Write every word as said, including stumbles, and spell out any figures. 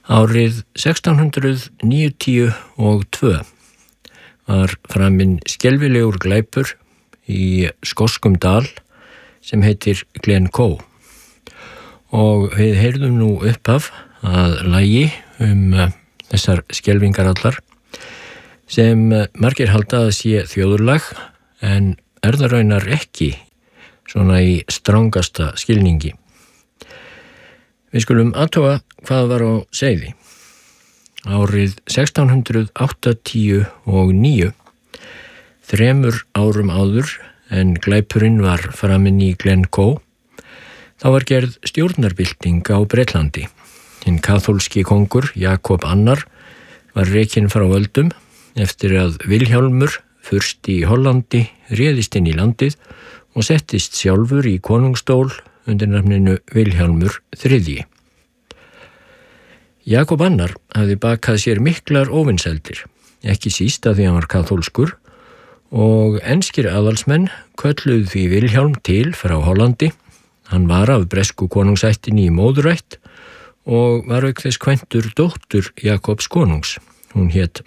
Árið sextán hundruð níutíu og tvö var framinn skelfilegur glæpur í skoskum dal sem heitir Glencoe og við heyrðum nú upphaf að lagi um þessar skelfingar allar sem margir halda að sé þjóðurlag en er það raunar ekki svona í strangasta skilningi. Við skulum athuga hvað var á seyði. Árið sextán hundruð áttatíu og níu, þremur árum áður en glæpurinn var framinn í Glencoe, þá var gerð stjórnarbylting á Bretlandi. Hinn kaþólski kongur Jakob annar var rekinn frá völdum eftir að Vilhjálmur, fursti í Hollandi, réðist inn í landið og settist sjálfur í konungstól undir nafninu Vilhjálmur þriðji. Jakob annar hafði bakað sér miklar óvinseldir, ekki síst að því hann var kaþólskur og enskir aðalsmenn kölluðu því Vilhjálm til frá Hollandi. Hann var af bresku konungsættinni í móðurætt og var auk þess kvæntur dóttur Jakobs konungs. Hún hét